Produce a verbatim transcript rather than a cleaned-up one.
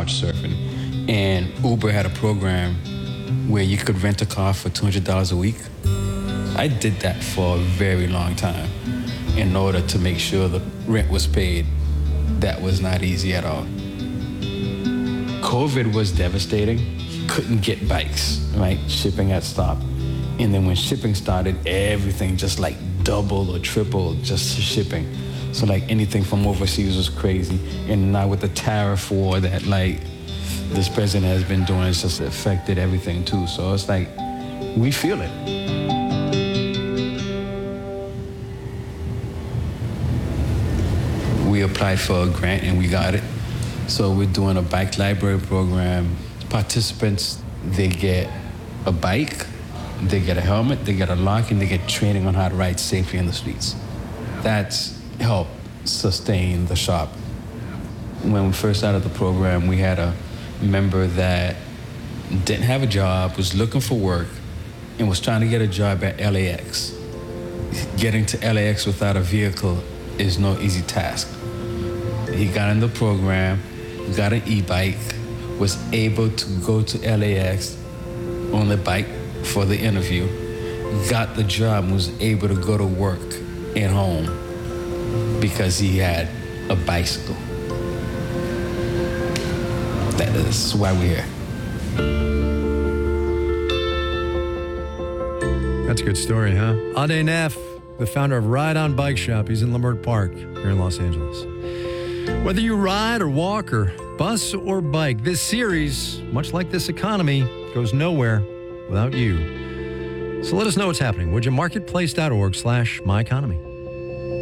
couch surfing. And Uber had a program where you could rent a car for two hundred dollars a week. I did that for a very long time in order to make sure the rent was paid. That was not easy at all. COVID was devastating. Couldn't get bikes, right? Shipping had stopped. And then when shipping started, everything just like doubled or tripled just shipping. So like anything from overseas was crazy. And now with the tariff war that like this president has been doing, it's just affected everything too. So it's like, we feel it. We applied for a grant and we got it. So we're doing a bike library program. Participants, they get a bike, they get a helmet, they get a lock, and they get training on how to ride safely in the streets. That's helped sustain the shop. When we first started the program, we had a member that didn't have a job, was looking for work, and was trying to get a job at L A X. Getting to L A X without a vehicle is no easy task. He got in the program, got an e-bike, was able to go to L A X on the bike for the interview, got the job, and was able to go to work and home because he had a bicycle. That is why we're here. That's a good story, huh? Ade Neff, the founder of Ride On Bike Shop. He's in Leimert Park here in Los Angeles. Whether you ride or walk or bus or bike, this series, much like this economy, goes nowhere without you. So let us know what's happening. would you marketplace dot org slash my economy.